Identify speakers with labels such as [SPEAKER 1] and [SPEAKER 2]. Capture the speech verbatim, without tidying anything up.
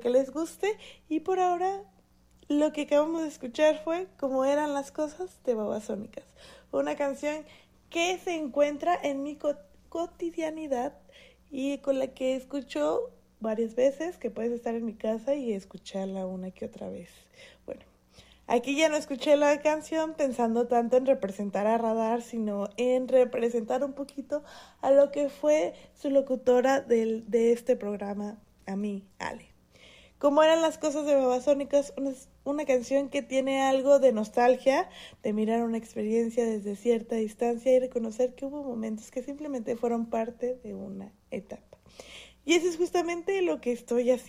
[SPEAKER 1] que les guste. Y por ahora, lo que acabamos de escuchar fue Como eran las cosas de Babasónicas. Una canción que se encuentra en mi co- cotidianidad y con la que escucho varias veces, que puedes estar en mi casa y escucharla una que otra vez. Bueno, aquí ya no escuché la canción pensando tanto en representar a Radar, sino en representar un poquito a lo que fue su locutora del, de este programa, a mí, Ale. Como eran las cosas de Babasónicas, una, una canción que tiene algo de nostalgia, de mirar una experiencia desde cierta distancia y reconocer que hubo momentos que simplemente fueron parte de una etapa. Y eso es justamente lo que estoy haciendo.